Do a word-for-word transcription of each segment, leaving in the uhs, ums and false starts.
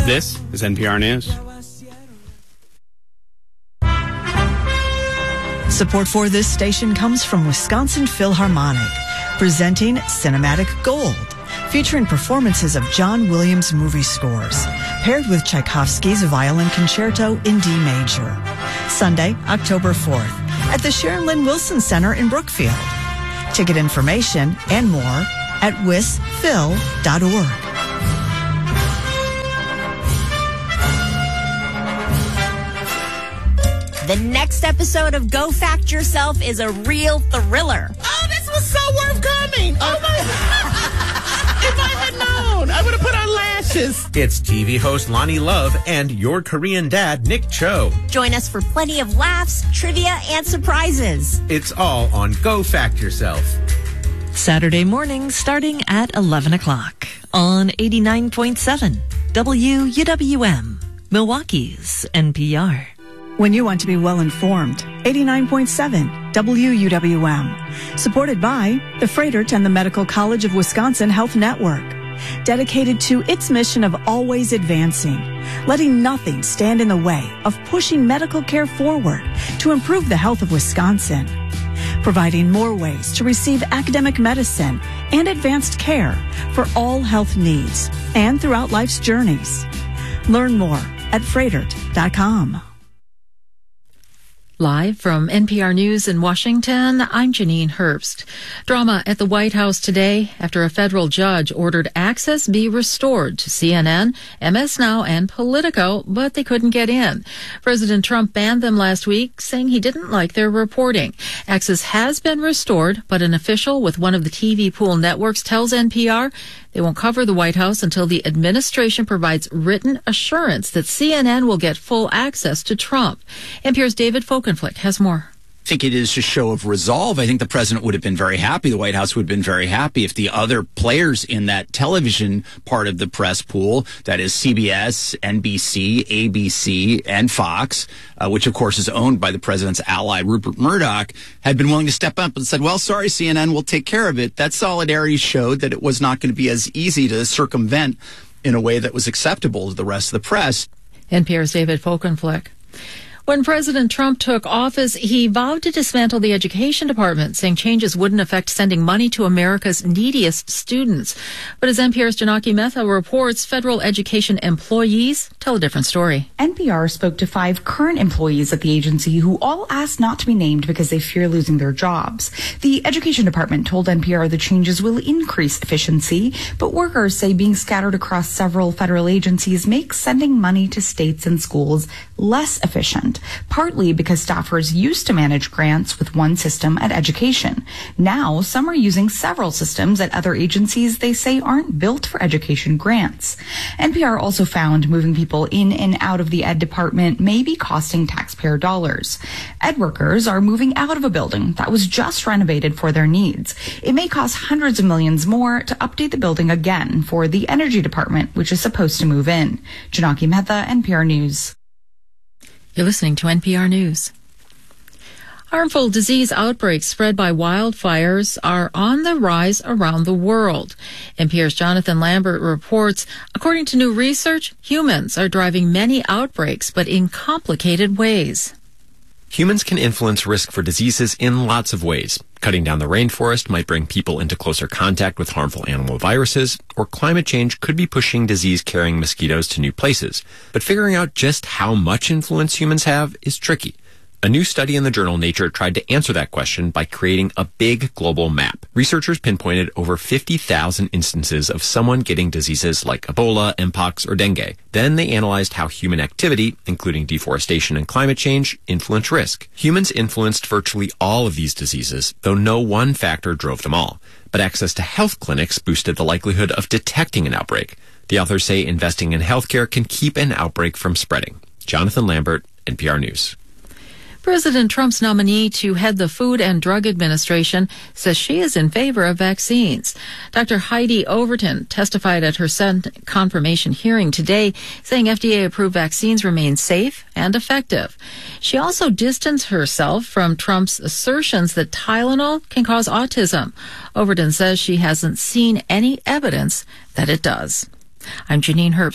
This is N P R News. Support for this station comes from Wisconsin Philharmonic, presenting Cinematic Gold, featuring performances of John Williams movie scores, paired with Tchaikovsky's Violin Concerto in D major. Sunday, October fourth, at the Sharon Lynn Wilson Center in Brookfield. Ticket information and more at wisphil dot org. The next episode of Go Fact Yourself is a real thriller. Oh, this was so worth coming. Oh, my God. If I had known, I would have put on lashes. It's T V host Lonnie Love and your Korean dad, Nick Cho. Join us for plenty of laughs, trivia, and surprises. It's all on Go Fact Yourself. Saturday morning starting at eleven o'clock on eighty-nine point seven W U W M, Milwaukee's N P R. When you want to be well informed, eighty-nine point seven W U W M. Supported by the Freighter and the Medical College of Wisconsin Health Network. Dedicated to its mission of always advancing, letting nothing stand in the way of pushing medical care forward to improve the health of Wisconsin. Providing more ways to receive academic medicine and advanced care for all health needs and throughout life's journeys. Learn more at freightert dot com. Live from N P R News in Washington, I'm Janine Herbst. Drama at the White House today after a federal judge ordered access be restored to C N N, M S Now, and Politico, but they couldn't get in. President Trump banned them last week, saying he didn't like their reporting. Access has been restored, but an official with one of the T V pool networks tells N P R they won't cover the White House until the administration provides written assurance that C N N will get full access to Trump. N P R's David Folkenflik has more. I think it is a show of resolve. I think the president would have been very happy. The White House would have been very happy if the other players in that television part of the press pool, that is C B S, N B C, A B C, and Fox, uh, which of course is owned by the president's ally, Rupert Murdoch, had been willing to step up and said, well, sorry, C N N, we'll take care of it. That solidarity showed that it was not going to be as easy to circumvent in a way that was acceptable to the rest of the press. N P R's David Folkenflik. When President Trump took office, he vowed to dismantle the education department, saying changes wouldn't affect sending money to America's neediest students. But as N P R's Janaki Mehta reports, federal education employees tell a different story. N P R spoke to five current employees at the agency who all asked not to be named because they fear losing their jobs. The education department told N P R the changes will increase efficiency, but workers say being scattered across several federal agencies makes sending money to states and schools less efficient. Partly because staffers used to manage grants with one system at education. Now, some are using several systems at other agencies they say aren't built for education grants. N P R also found moving people in and out of the ed department may be costing taxpayer dollars. Ed workers are moving out of a building that was just renovated for their needs. It may cost hundreds of millions more to update the building again for the energy department, which is supposed to move in. Janaki Mehta, N P R News. You're listening to N P R News. Harmful disease outbreaks spread by wildfires are on the rise around the world. N P R's Jonathan Lambert reports, according to new research, humans are driving many outbreaks, but in complicated ways. Humans can influence risk for diseases in lots of ways. Cutting down the rainforest might bring people into closer contact with harmful animal viruses, or climate change could be pushing disease-carrying mosquitoes to new places. But figuring out just how much influence humans have is tricky. A new study in the journal Nature tried to answer that question by creating a big global map. Researchers pinpointed over fifty thousand instances of someone getting diseases like Ebola, Mpox, or dengue. Then they analyzed how human activity, including deforestation and climate change, influence risk. Humans influenced virtually all of these diseases, though no one factor drove them all. But access to health clinics boosted the likelihood of detecting an outbreak. The authors say investing in healthcare can keep an outbreak from spreading. Jonathan Lambert, N P R News. President Trump's nominee to head the Food and Drug Administration says she is in favor of vaccines. Doctor Heidi Overton testified at her Senate confirmation hearing today, saying F D A-approved vaccines remain safe and effective. She also distanced herself from Trump's assertions that Tylenol can cause autism. Overton says she hasn't seen any evidence that it does. I'm Janine Herbst,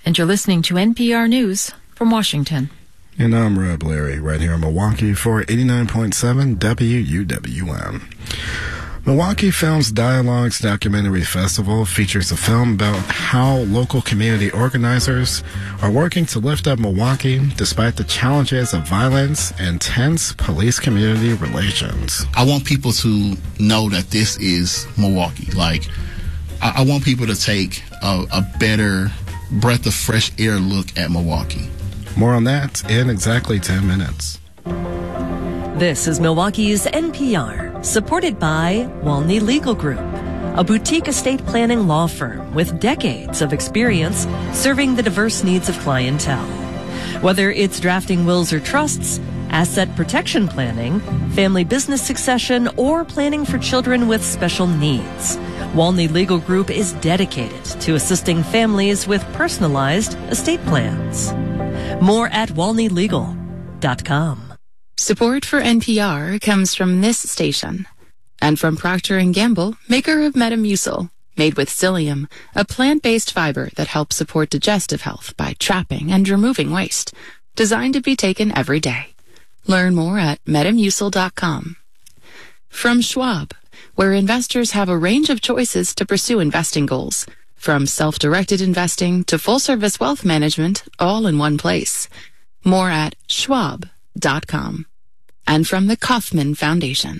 And you're listening to N P R News from Washington. And I'm Rob Larry, right here in Milwaukee for eighty-nine point seven W U W M. Milwaukee Films Dialogues Documentary Festival features a film about how local community organizers are working to lift up Milwaukee despite the challenges of violence and tense police-community relations. I want people to know that this is Milwaukee. Like, I, I want people to take a, a better breath of fresh air look at Milwaukee. More on that in exactly ten minutes. This is Milwaukee's N P R, supported by Walney Legal Group, a boutique estate planning law firm with decades of experience serving the diverse needs of clientele. Whether it's drafting wills or trusts, asset protection planning, family business succession, or planning for children with special needs, Walney Legal Group is dedicated to assisting families with personalized estate plans. More at walney legal dot com. Support for N P R comes from this station and from Procter and Gamble, maker of Metamucil, made with psyllium, a plant-based fiber that helps support digestive health by trapping and removing waste, designed to be taken every day. Learn more at metamucil dot com. From Schwab, where investors have a range of choices to pursue investing goals, from self-directed investing to full-service wealth management, all in one place. More at schwab dot com. And from the Kauffman Foundation.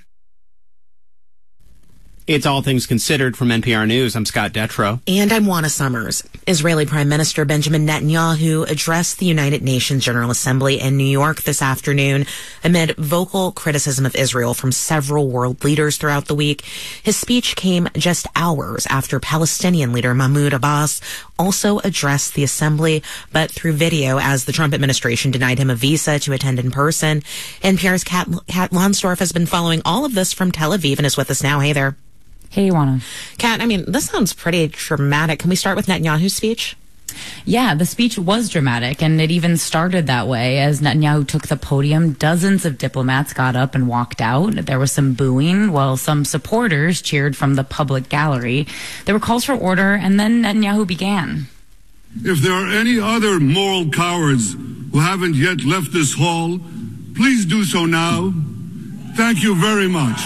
It's All Things Considered from N P R News. I'm Scott Detrow. And I'm Juana Summers. Israeli Prime Minister Benjamin Netanyahu addressed the United Nations General Assembly in New York this afternoon amid vocal criticism of Israel from several world leaders throughout the week. His speech came just hours after Palestinian leader Mahmoud Abbas also addressed the assembly, but through video, as the Trump administration denied him a visa to attend in person. N P R's Kat, Kat Lonsdorf has been following all of this from Tel Aviv and is with us now. Hey there. Hey, Juana. Kat, I mean, this sounds pretty dramatic. Can we start with Netanyahu's speech? Yeah, the speech was dramatic, and it even started that way. As Netanyahu took the podium, dozens of diplomats got up and walked out. There was some booing, while some supporters cheered from the public gallery. There were calls for order, and then Netanyahu began. If there are any other moral cowards who haven't yet left this hall, please do so now. Thank you very much.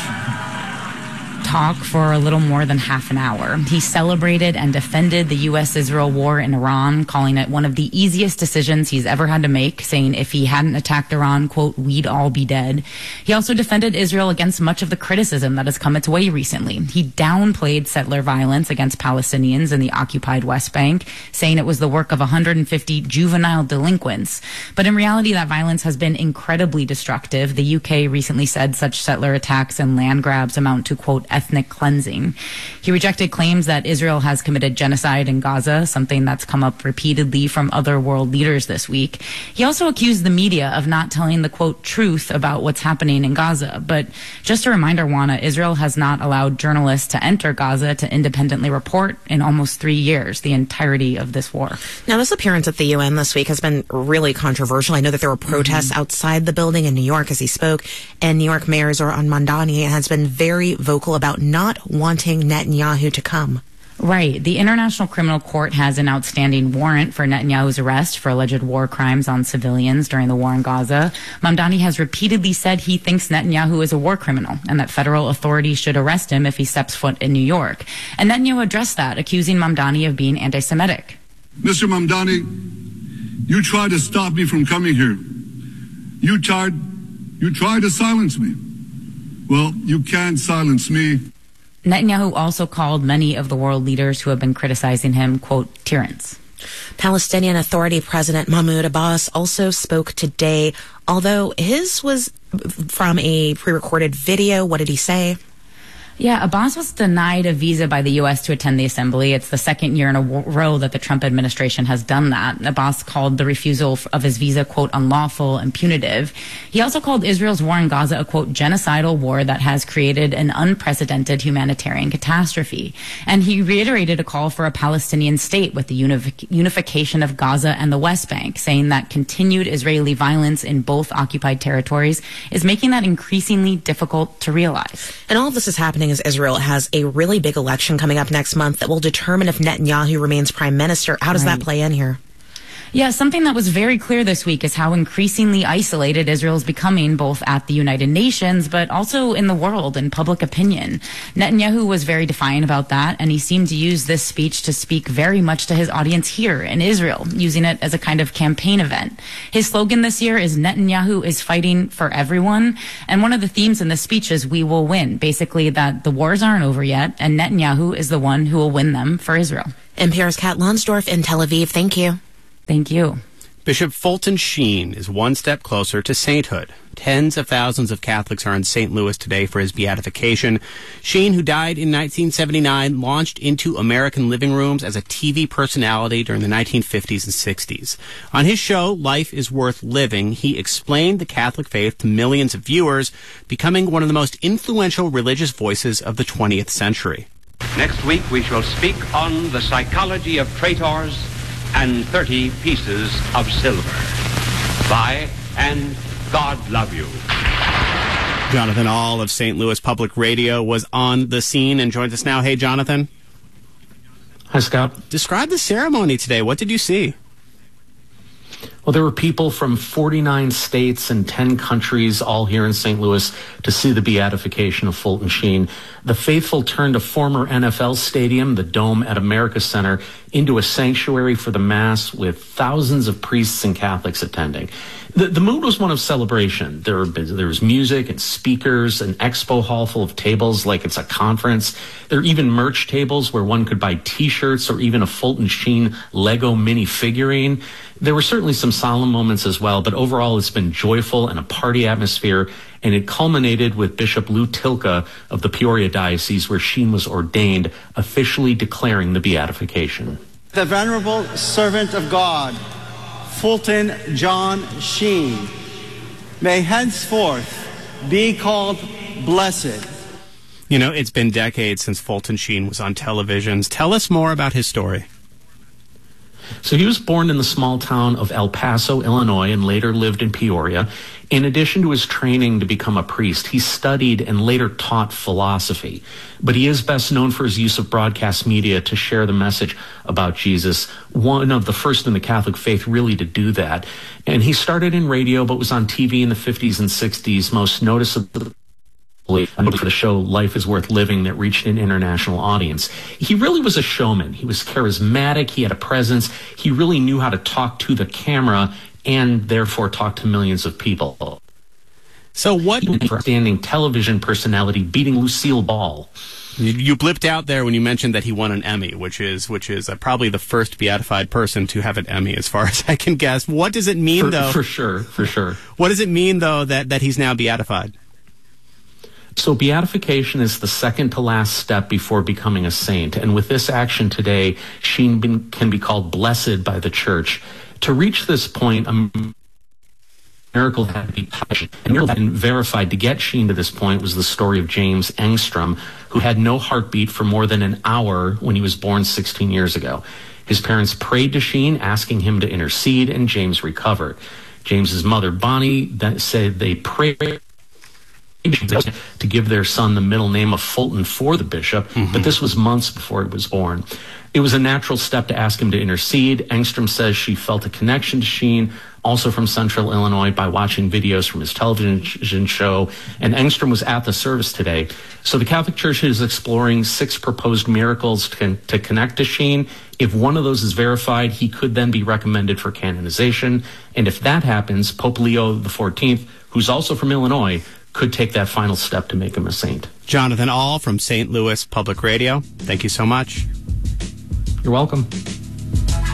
Talk for a little more than half an hour. He celebrated and defended the U S Israel war in Iran, calling it one of the easiest decisions he's ever had to make, saying if he hadn't attacked Iran, quote, we'd all be dead. He also defended Israel against much of the criticism that has come its way recently. He downplayed settler violence against Palestinians in the occupied West Bank, saying it was the work of one hundred fifty juvenile delinquents. But in reality, that violence has been incredibly destructive. The U K recently said such settler attacks and land grabs amount to, quote, ethnic cleansing. He rejected claims that Israel has committed genocide in Gaza, something that's come up repeatedly from other world leaders this week. He also accused the media of not telling the, quote, truth about what's happening in Gaza. But just a reminder, Juana, Israel has not allowed journalists to enter Gaza to independently report in almost three years, the entirety of this war. Now, this appearance at the U N this week has been really controversial. I know that there were protests mm-hmm. outside the building in New York as he spoke, and New York Mayor Zohran Mamdani has been very vocal about not wanting Netanyahu to come. Right. The International Criminal Court has an outstanding warrant for Netanyahu's arrest for alleged war crimes on civilians during the war in Gaza. Mamdani has repeatedly said he thinks Netanyahu is a war criminal and that federal authorities should arrest him if he steps foot in New York. And Netanyahu addressed that, accusing Mamdani of being anti-Semitic. Mister Mamdani, you tried to stop me from coming here. You tried, you tried to silence me. Well, you can't silence me. Netanyahu also called many of the world leaders who have been criticizing him, quote, tyrants. Palestinian Authority President Mahmoud Abbas also spoke today, although his was from a pre-recorded video. What did he say? Yeah, Abbas was denied a visa by the U S to attend the assembly. It's the second year in a row that the Trump administration has done that. Abbas called the refusal of his visa, quote, unlawful and punitive. He also called Israel's war in Gaza a, quote, genocidal war that has created an unprecedented humanitarian catastrophe. And he reiterated a call for a Palestinian state with the unific- unification of Gaza and the West Bank, saying that continued Israeli violence in both occupied territories is making that increasingly difficult to realize. And all of this is happening as Israel has a really big election coming up next month that will determine if Netanyahu remains prime minister. How does right. that play in here? Yeah, something that was very clear this week is how increasingly isolated Israel is becoming, both at the United Nations, but also in the world and public opinion. Netanyahu was very defiant about that, and he seemed to use this speech to speak very much to his audience here in Israel, using it as a kind of campaign event. His slogan this year is Netanyahu is fighting for everyone, and one of the themes in the speech is we will win, basically that the wars aren't over yet, and Netanyahu is the one who will win them for Israel. N P R's Kat Lonsdorf in Tel Aviv. Thank you. Thank you. Bishop Fulton Sheen is one step closer to sainthood. Tens of thousands of Catholics are in Saint Louis today for his beatification. Sheen, who died in nineteen seventy-nine, launched into American living rooms as a T V personality during the nineteen fifties and sixties. On his show, Life is Worth Living, he explained the Catholic faith to millions of viewers, becoming one of the most influential religious voices of the twentieth century. Next week, we shall speak on the psychology of traitors and thirty pieces of silver. Bye, and God love you. Jonathan Ahl of Saint Louis Public Radio was on the scene and joins us now. Hey, Jonathan. Hi, Scott. Describe the ceremony today. What did you see? Well, there were people from forty-nine states and ten countries all here in Saint Louis to see the beatification of Fulton Sheen. The faithful turned a former N F L stadium, the Dome at America Center, into a sanctuary for the Mass with thousands of priests and Catholics attending. The, the mood was one of celebration. There, there was music and speakers, an expo hall full of tables like it's a conference. There are even merch tables where one could buy T-shirts or even a Fulton Sheen Lego mini figurine. There were certainly some solemn moments as well, but overall it's been joyful and a party atmosphere, and it culminated with Bishop Lou Tilka of the Peoria Diocese, where Sheen was ordained, officially declaring the beatification. The venerable servant of God, Fulton John Sheen, may henceforth be called blessed. You know, it's been decades since Fulton Sheen was on televisions. Tell us more about his story. So he was born in the small town of El Paso, Illinois, and later lived in Peoria. In addition to his training to become a priest, he studied and later taught philosophy. But he is best known for his use of broadcast media to share the message about Jesus, one of the first in the Catholic faith really to do that. And he started in radio, but was on T V in the fifties and sixties, most noticeably for the show Life is Worth Living that reached an international audience. He really was a showman. He was charismatic. He had a presence. He really knew how to talk to the camera and therefore talk to millions of people. So what... Outstanding television personality beating Lucille Ball. You, you blipped out there when you mentioned that he won an Emmy, which is which is uh, probably the first beatified person to have an Emmy, as far as I can guess. What does it mean, for, though? For sure, for sure. What does it mean, though, that, that he's now beatified? So beatification is the second to last step before becoming a saint. And with this action today, Sheen been, can be called blessed by the church. To reach this point, a miracle had to be touched. And miracle had been verified. To get Sheen to this point was the story of James Engstrom, who had no heartbeat for more than an hour when he was born sixteen years ago. His parents prayed to Sheen, asking him to intercede, and James recovered. James's mother, Bonnie, that said they prayed to give their son the middle name of Fulton for the bishop, mm-hmm. but this was months before he was born. It was a natural step to ask him to intercede. Engstrom says she felt a connection to Sheen, also from Central Illinois, by watching videos from his television show, and Engstrom was at the service today. So the Catholic Church is exploring six proposed miracles to, to connect to Sheen. If one of those is verified, he could then be recommended for canonization, and if that happens, Pope Leo the fourteenth, who's also from Illinois, could take that final step to make him a saint. Jonathan Ahl from Saint Louis Public Radio, thank you so much. You're welcome.